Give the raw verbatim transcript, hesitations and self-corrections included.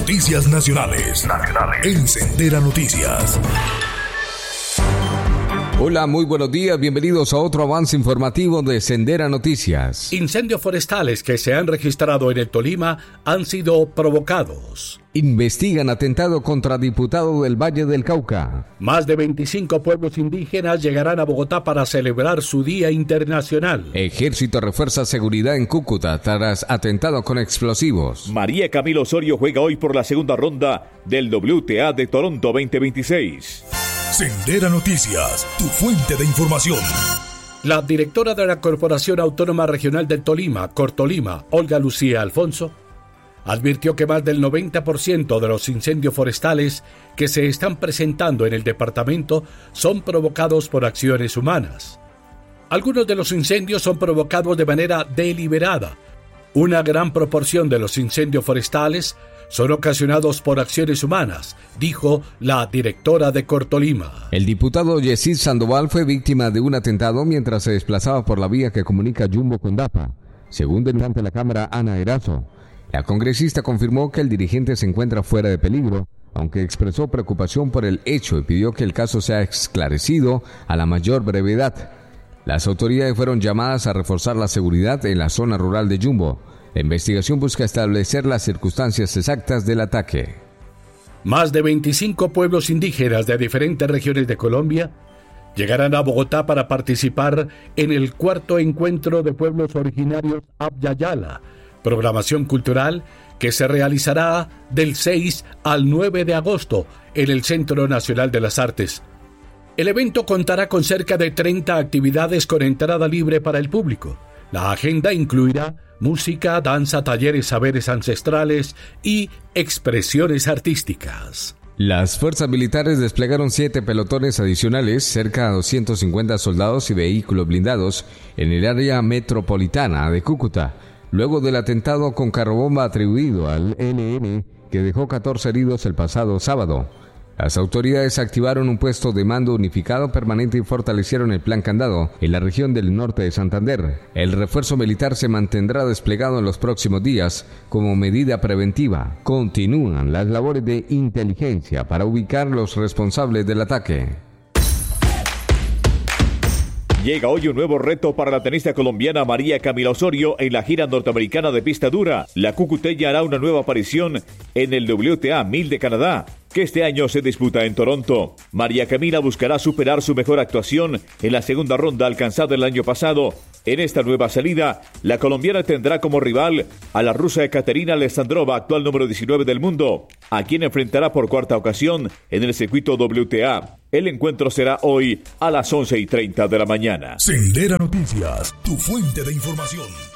Noticias nacionales. Nacionales. En Sendera Noticias. Hola, muy buenos días, bienvenidos a otro avance informativo de Sendera Noticias. Incendios forestales que se han registrado en el Tolima han sido provocados. Investigan atentado contra diputado del Valle del Cauca. Más de veinticinco pueblos indígenas llegarán a Bogotá para celebrar su Día Internacional. Ejército refuerza seguridad en Cúcuta tras atentado con explosivos. María Camila Osorio juega hoy por la segunda ronda del W T A de Toronto veinte veintiséis. Sendera Noticias, tu fuente de información. La directora de la Corporación Autónoma Regional del Tolima, Cortolima, Olga Lucía Alfonso, advirtió que más del noventa por ciento de los incendios forestales que se están presentando en el departamento son provocados por acciones humanas. Algunos de los incendios son provocados de manera deliberada. Una gran proporción de los incendios forestales son ocasionados por acciones humanas, dijo la directora de Cortolima. El diputado Yesid Sandoval fue víctima de un atentado mientras se desplazaba por la vía que comunica Yumbo con Dapa, según denunció la Cámara Ana Erazo. La congresista confirmó que el dirigente se encuentra fuera de peligro, aunque expresó preocupación por el hecho y pidió que el caso sea esclarecido a la mayor brevedad. Las autoridades fueron llamadas a reforzar la seguridad en la zona rural de Yumbo. La investigación busca establecer las circunstancias exactas del ataque. Más de veinticinco pueblos indígenas de diferentes regiones de Colombia llegarán a Bogotá para participar en el cuarto encuentro de pueblos originarios Abyayala, programación cultural que se realizará del seis al nueve de agosto en el Centro Nacional de las Artes. El evento contará con cerca de treinta actividades con entrada libre para el público. La agenda incluirá música, danza, talleres, saberes ancestrales y expresiones artísticas. Las fuerzas militares desplegaron siete pelotones adicionales, cerca de doscientos cincuenta soldados y vehículos blindados en el área metropolitana de Cúcuta, luego del atentado con carrobomba atribuido al E L N que dejó catorce heridos el pasado sábado. Las autoridades activaron un puesto de mando unificado permanente y fortalecieron el plan Candado en la región del norte de Santander. El refuerzo militar se mantendrá desplegado en los próximos días como medida preventiva. Continúan las labores de inteligencia para ubicar los responsables del ataque. Llega hoy un nuevo reto para la tenista colombiana María Camila Osorio en la gira norteamericana de pista dura. La cucuteña hará una nueva aparición en el W T A mil de Canadá, que este año se disputa en Toronto. María Camila buscará superar su mejor actuación en la segunda ronda alcanzada el año pasado. En esta nueva salida, la colombiana tendrá como rival a la rusa Ekaterina Alexandrova, actual número diecinueve del mundo, a quien enfrentará por cuarta ocasión en el circuito W T A. El encuentro será hoy a las once y treinta de la mañana. Sendera Noticias, tu fuente de información.